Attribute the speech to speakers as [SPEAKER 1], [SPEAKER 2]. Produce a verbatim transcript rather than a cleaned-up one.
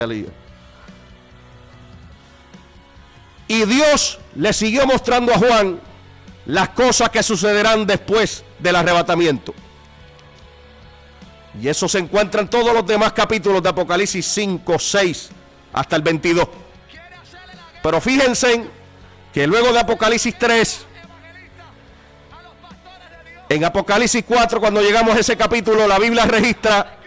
[SPEAKER 1] Y Dios le siguió mostrando a Juan las cosas que sucederán después del arrebatamiento. Y eso se encuentra en todos los demás capítulos de Apocalipsis cinco, seis hasta el veintidós. Pero fíjense que luego de Apocalipsis tres, en Apocalipsis cuatro, cuando llegamos a ese capítulo, la Biblia registra